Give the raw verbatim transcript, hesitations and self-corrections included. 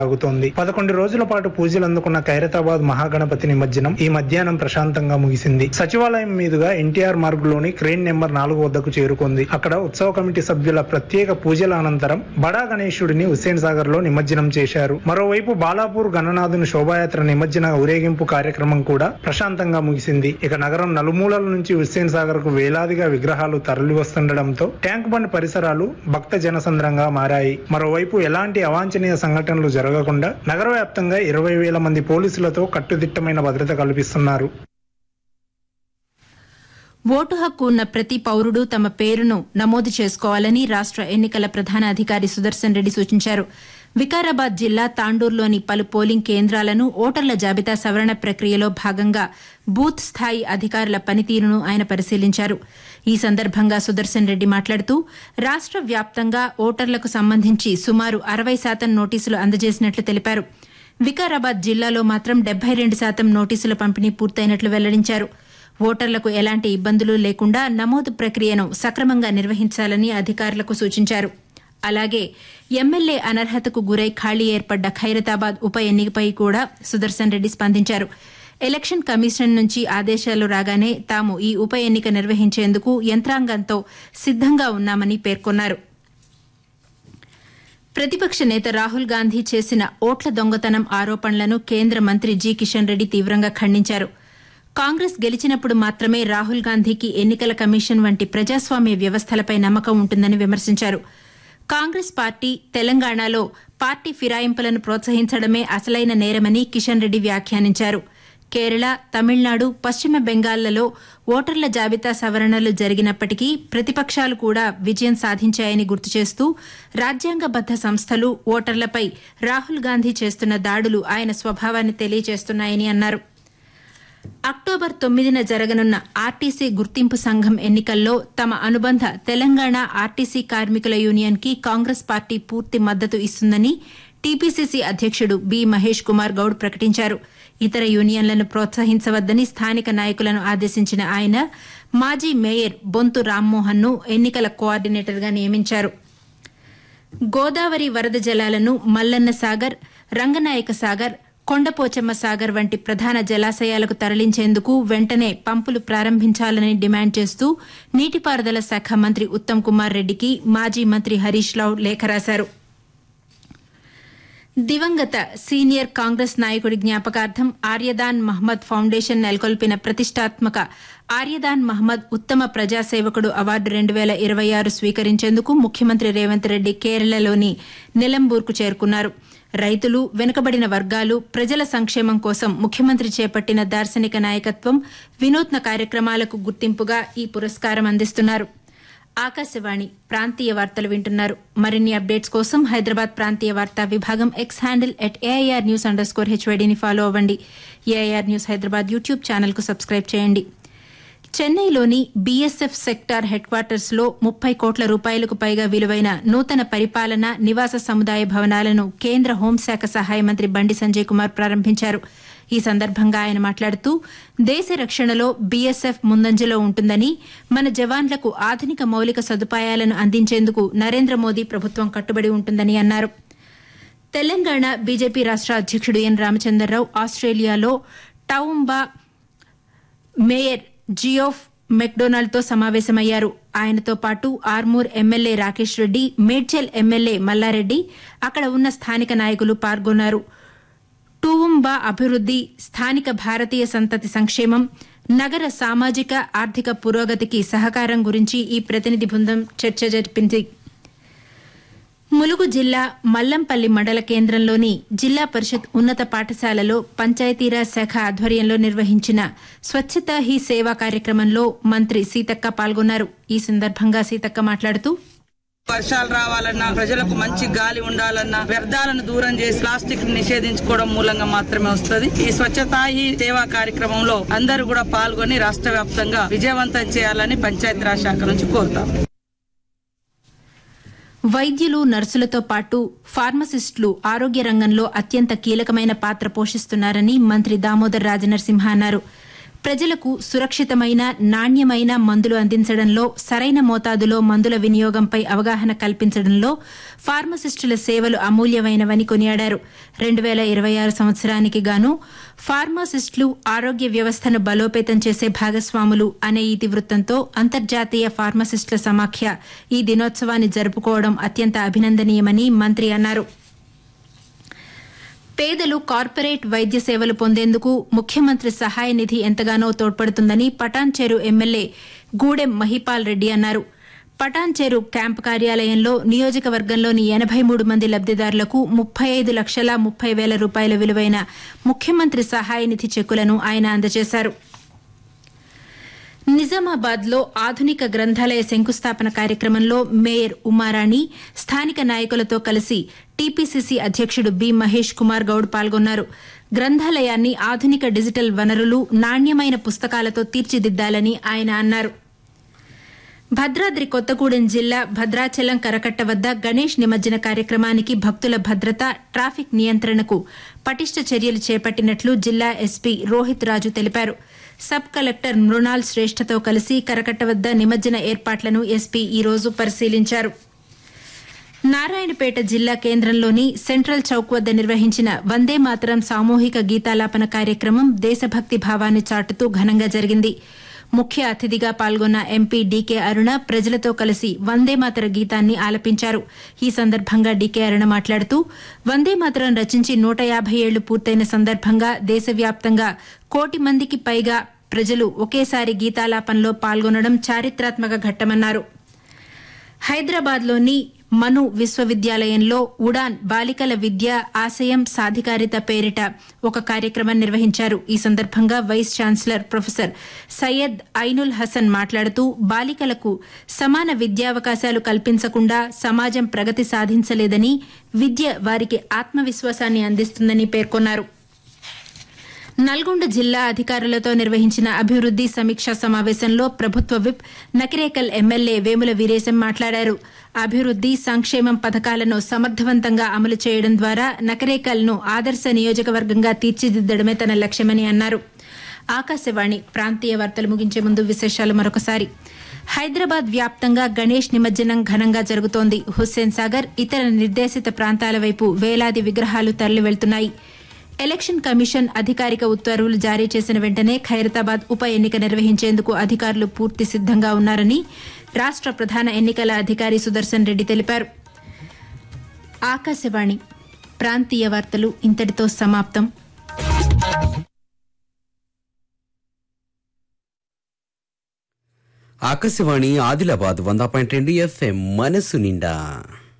సాగుతోంది. పదకొండు రోజుల పాటు పూజలు అందుకున్న ఖైరతాబాద్ మహాగణపతి నిమజ్జనం ఈ మధ్యాహ్నం ప్రశాంతంగా ముగిసింది. సచివాలయం మీదుగా ఎన్టీఆర్ మార్గులోని క్రేన్ నెంబర్ నాలుగు వద్దకు చేరుకుంది. అక్కడ ఉత్సవ కమిటీ సభ్యుల ప్రత్యేక పూజల అనంతరం బడా గణేశుడిని హుస్సేన్ సాగర్ లో నిమజ్జనం చేశారు. మరోవైపు బాలాపూర్ గణనాథుని శోభాయాత్ర నిమజ్జన ఊరేగింపు కార్యక్రమం కూడా ప్రశాంతంగా ముగిసింది. ఇక నగరం నలుమూలల నుంచి హుస్సేన్ సాగర్ కు వేలాదిగా విగ్రహాలు తరలి వస్తుండటంతో ట్యాంక్ బండ్ పరిసరాలు భక్త జనసంద్రంగా మారాయి. మరోవైపు ఎలాంటి అవాంఛనీయ సంఘటనలు జరగ జరగకుండా నగర వ్యాప్తంగా ఇరవై వేల మంది పోలీసులతో కట్టుదిట్టమైన భద్రత కల్పిస్తున్నారు. ఓటు హక్కు ఉన్న ప్రతి పౌరుడు తమ పేరును నమోదు చేసుకోవాలని రాష్ట ఎన్నికల ప్రధాన అధికారి సుదర్శన్ రెడ్డి సూచించారు. వికారాబాద్ జిల్లా తాండూరులోని పలు పోలింగ్ కేంద్రాలను ఓటర్ల జాబితా సవరణ ప్రక్రియలో భాగంగా బూత్ స్థాయి అధికారుల పనితీరును ఆయన పరిశీలించారు. ఈ సందర్భంగా సుదర్శన్ రెడ్డి మాట్లాడుతూ రాష్ట వ్యాప్తంగా ఓటర్లకు సంబంధించి సుమారు అరవై శాతం నోటీసులు అందజేసినట్లు తెలిపారు. వికారాబాద్ జిల్లాలో మాత్రం డెబ్బై రెండు శాతం నోటీసుల పంపిణీ పూర్తయినట్లు వెల్లడించారు. ఓటర్లకు ఎలాంటి ఇబ్బందులు లేకుండా నమోదు ప్రక్రియను సక్రమంగా నిర్వహించాలని అధికారులకు సూచించారు. అలాగే ఎమ్మెల్యే అనర్హతకు గురై ఖాళీ ఏర్పడ్డ ఖైరతాబాద్ ఉప ఎన్నికపై కూడా సుదర్శన్ రెడ్డి స్పందించారు. ఎలక్షన్ కమిషన్ నుంచి ఆదేశాలు రాగానే తాము ఈ ఉప ఎన్నిక నిర్వహించేందుకు యంత్రాంగంతో సిద్దంగా ఉన్నామని పేర్కొన్నారు. ప్రతిపక్ష నేత రాహుల్ గాంధీ చేసిన ఓట్ల దొంగతనం ఆరోపణలను కేంద్ర మంత్రి జి కిషన్ రెడ్డి తీవ్రంగా ఖండించారు. కాంగ్రెస్ గెలిచినప్పుడు మాత్రమే రాహుల్ గాంధీకి ఎన్నికల కమిషన్ వంటి ప్రజాస్వామ్య వ్యవస్థలపై నమ్మకం ఉంటుందని విమర్శించారు. కాంగ్రెస్ పార్టీ తెలంగాణలో పార్టీ ఫిరాయింపులను ప్రోత్సహించడమే అసలైన నేరమని కిషన్ రెడ్డి వ్యాఖ్యానించారు. కేరళ, తమిళనాడు, పశ్చిమ బెంగాల్లో ఓటర్ల జాబితా సవరణలు జరిగినప్పటికీ ప్రతిపక్షాలు కూడా విజయం సాధించాయని గుర్తు చేస్తూ రాజ్యాంగబద్ద సంస్థలు ఓటర్లపై రాహుల్ గాంధీ చేస్తున్న దాడులు ఆయన స్వభావాన్ని తెలియజేస్తున్నాయని అన్నారు. అక్టోబర్ తొమ్మిదిన జరగనున్న ఆర్టీసీ గుర్తింపు సంఘం ఎన్నికల్లో తమ అనుబంధ తెలంగాణ ఆర్టీసీ కార్మికుల యూనియన్ కి కాంగ్రెస్ పార్టీ పూర్తి మద్దతు ఇస్తుందని టీపీసీసీ అధ్యకుడు బి మహేష్ కుమార్ గౌడ్ ప్రకటించారు. ఇతర యూనియన్లను ప్రోత్సహించవద్దని స్థానిక నాయకులను ఆదేశించిన ఆయన మాజీ మేయర్ బొంతు రామ్మోహన్ ను ఎన్నికల కోఆర్డినేటర్గా నియమించారు. గోదావరి వరద జలాలను మల్లన్న సాగర్, రంగనాయక సాగర్, కొండపోచమ్మ సాగర్ వంటి ప్రధాన జలాశయాలకు తరలించేందుకు వెంటనే పంపులు ప్రారంభించాలని డిమాండ్ చేస్తూ నీటిపారుదల శాఖ మంత్రి ఉత్తమ్ కుమార్ రెడ్డికి మాజీ మంత్రి హరీష్ రావు లేఖ రాశారు. దివంగత సీనియర్ కాంగ్రెస్ నాయకుడి జ్ఞాపకార్థం ఆర్యదాన్ మహ్మద్ ఫౌండేషన్ నెలకొల్పిన ప్రతిష్టాత్మక ఆర్యదాన్ మహ్మద్ ఉత్తమ ప్రజాసేవకుడు అవార్డు రెండు వేల ఇరవై ఆరు స్వీకరించేందుకు ముఖ్యమంత్రి రేవంత్ రెడ్డి కేరళలోని నిలంబూర్కు చేరుకున్నారు. రైతులు, వెనుకబడిన వర్గాలు, ప్రజల సంక్షేమం కోసం ముఖ్యమంత్రి చేపట్టిన దార్శనిక నాయకత్వం, వినూత్న కార్యక్రమాలకు గుర్తింపుగా ఈ పురస్కారం అందిస్తున్నారు. ఆకాశవాణి ప్రాంతీయ వార్తలు వింటున్నారు. మరిన్ని అప్డేట్స్ కోసం హైదరాబాద్ ప్రాంతీయ వార్తా విభాగం X handle at AIR news under score హెచ్వైడీని follow అవ్వండి. AIR news Hyderabad YouTube channel కు సబ్స్క్రైబ్ చేయండి. చెన్నైలోని బీఎస్ఎఫ్ సెక్టార్ హెడ్ క్వార్టర్స్ లో ముప్పై కోట్ల రూపాయలకు పైగా విలువైన నూతన పరిపాలన, నివాస సముదాయ భవనాలను కేంద్ర హోంశాఖ సహాయ మంత్రి బండి సంజయ్ కుమార్ ప్రారంభించారు. ఈ సందర్భంగా ఆయన మాట్లాడుతూ దేశ రక్షణలో బీఎస్ఎఫ్ ముందంజలో ఉంటుందని, మన జవాన్లకు ఆధునిక మౌలిక సదుపాయాలను అందించేందుకు నరేంద్ర మోదీ ప్రభుత్వం కట్టుబడి ఉంటుందని అన్నారు. తెలంగాణ బీజేపీ రాష్ట అధ్యకుడు ఎన్ రామచంద్రరావు ఆస్ట్రేలియాలో టౌంబా మేయర్ జియోఫ్ మెక్డొనాల్డ్ తో సమావేశమయ్యారు. ఆయనతో పాటు ఆర్మూర్ ఎమ్మెల్యే రాకేష్ రెడ్డి, మేడ్చల్ ఎమ్మెల్యే మల్లారెడ్డి, అక్కడ ఉన్న స్థానిక నాయకులు పాల్గొన్నారు. టూవుంబా అభివృద్ది, స్థానిక భారతీయ సంతతి సంక్షేమం, నగర సామాజిక ఆర్థిక పురోగతికి సహకారం గురించి ఈ ప్రతినిధి బృందం చర్చ జరిపింది. ములుగు జిల్లా మల్లంపల్లి మండల కేంద్రంలోని జిల్లా పరిషత్ ఉన్నత పాఠశాలలో పంచాయతీరాజ్ శాఖ ఆధ్వర్యంలో నిర్వహించిన స్వచ్ఛతా హీ సేవా కార్యక్రమంలో మంత్రి సీతక్క పాల్గొన్నారు. ఈ సందర్భంగా సీతక్క మాట్లాడుతూ వర్షాలు రావాలన్నా, ప్రజలకు మంచి గాలి ఉండాలన్నా, వ్యర్థాలను దూరం చేసి ప్లాస్టిక్ నిషేధించుకోవడం మూలంగా మాత్రమే వస్తుంది. ఈ స్వచ్ఛతా హీ సేవా కార్యక్రమంలో అందరూ కూడా పాల్గొని రాష్ట్ర వ్యాప్తంగా విజయవంతం చేయాలని పంచాయతీరాజ్ శాఖ నుంచి కోరుతాం. వైద్యులు, నర్సులతో పాటు ఫార్మసిస్టులు ఆరోగ్య రంగంలో అత్యంత కీలకమైన పాత్ర పోషిస్తున్నారని మంత్రి దామోదర్ రాజనరసింహ అన్నారు. ప్రజలకు సురక్షితమైన నాణ్యమైన మందులు అందించడంలో సరైన మోతాదులో మందుల వినియోగంపై అవగాహన కల్పించడంలో ఫార్మసిస్టుల సేవలు అమూల్యమైనవని కొనియాడారు. రెండు వేల ఇరవై ఆరు సంవత్సరానికి గాను ఫార్మసిస్టులు ఆరోగ్య వ్యవస్థను బలోపేతం చేసే భాగస్వాములు అనే ఇతివృత్తంతో అంతర్జాతీయ ఫార్మసిస్టుల సమాఖ్య ఈ దినోత్సవాన్ని జరుపుకోవడం అత్యంత అభినందనీయమని మంత్రి అన్నారు. పేదలు కార్పొరేట్ వైద్య సేవలు పొందేందుకు ముఖ్యమంత్రి సహాయ నిధి ఎంతగానో తోడ్పడుతుందని పటాన్చెరు ఎమ్మెల్యే గూడెం మహిపాల్ రెడ్డి అన్నారు. పటాన్చెరు క్యాంపు కార్యాలయంలో నియోజకవర్గంలోని ఎనబై మూడు మంది లబ్దిదారులకు ముప్పై ఐదు లక్షల ముప్పై వేల రూపాయల విలువైన ముఖ్యమంత్రి సహాయ నిధి చెక్కులను ఆయన అందజేశారు. నిజామాబాద్ లో ఆధునిక గ్రంథాలయ శంకుస్థాపన కార్యక్రమంలో మేయర్ ఉమారాణి స్థానిక నాయకులతో కలిసి టీపీసీసీ అధ్యక్షుడు బి మహేష్ కుమార్ గౌడ్ పాల్గొన్నారు. గ్రంథాలయాన్ని ఆధునిక డిజిటల్ వనరులు నాణ్యమైన పుస్తకాలతో తీర్చిదిద్దాలని ఆయన అన్నారు. భద్రాద్రి కొత్తగూడెం జిల్లా భద్రాచలం కరకట్ట వద్ద గణేష్ నిమజ్జన కార్యక్రమానికి భక్తుల భద్రత, ట్రాఫిక్ నియంత్రణకు పటిష్ట చర్యలు చేపట్టినట్లు జిల్లా ఎస్పీ రోహిత్ రాజు తెలిపారు. సబ్ కలెక్టర్ మృణాల్ శ్రేష్ఠతో కలిసి కరకట్ట వద్ద నిమజ్జన ఏర్పాట్లను ఎస్పీ ఈ రోజు పరిశీలించారు. నారాయణపేట జిల్లా కేంద్రంలోని సెంట్రల్ చౌక్ వద్ద నిర్వహించిన వందే మాతరం సామూహిక గీతాలాపన కార్యక్రమం దేశభక్తి భావాన్ని చాటుతూ ఘనంగా జరిగింది. ముఖ్య అతిథిగా పాల్గొన్న ఎంపీ డీకే అరుణ ప్రజలతో కలిసి వందే మాతర గీతాన్ని ఆలపించారు. ఈ సందర్భంగా డీకే అరుణ మాట్లాడుతూ వందే మాతరం రచించి నూట యాభై ఏళ్లు పూర్తయిన సందర్భంగా దేశవ్యాప్తంగా కోటి మందికి పైగా ప్రజలు ఒకేసారి గీతాలాపనలో పాల్గొనడం చారిత్రాత్మక ఘట్టమన్నారు. హైదరాబాద్లోని మను విశ్వవిద్యాలయంలో ఉడాన్ బాలికల విద్య ఆశయం సాధికారిత పేరిట ఒక కార్యక్రమం నిర్వహించారు. ఈ సందర్భంగా vice chancellor professor Syed Ainul Hasan మాట్లాడుతూ బాలికలకు సమాన విద్యావకాశాలు కల్పించకుండా సమాజం ప్రగతి సాధించలేదని, విద్య వారికి ఆత్మవిశ్వాసాన్ని అందిస్తుందని పేర్కొన్నారు. నల్గొండ జిల్లా అధికారులతో నిర్వహించిన అభివృద్ది సమీక్షా సమావేశంలో ప్రభుత్వ విప్ నకిరేకల్ ఎమ్మెల్యే వేముల వీరేశం మాట్లాడారు. అభివృద్ది సంక్షేమం పథకాలను సమర్థవంతంగా అమలు చేయడం ద్వారా నకిరేకల్ను ఆదర్శ నియోజకవర్గంగా తీర్చిదిద్దడమే తన లక్ష్యమని అన్నారు. ఆకాశవాణి ప్రాంతీయ వార్తలు ముగించే ముందు విశేషాలు మరొకసారి. హైదరాబాద్ వ్యాప్తంగా గణేష్ నిమజ్జనం ఘనంగా జరుగుతోంది. హుస్సేన్ సాగర్, ఇతర నిర్దేశిత ప్రాంతాల వైపు వేలాది విగ్రహాలు తరలి వెళ్తున్నాయి. ఎలక్షన్ కమిషన్ అధికారిక ఉత్తర్వులు జారీ చేసిన వెంటనే ఖైరతాబాద్ ఉప ఎన్నిక నిర్వహించేందుకు అధికారులు పూర్తి సిద్దంగా ఉన్నారని రాష్ట ప్రధాన ఎన్నికల అధికారి సుదర్శన్ రెడ్డి తెలిపారు. ఆకాశవాణి ప్రాంతీయ వార్తలు ఇంతటితో సమాప్తం. ఆకాశవాణి ఆదిలాబాద్ వంద పాయింట్ రెండు ఎఫ్ఎం మనసు నిండా.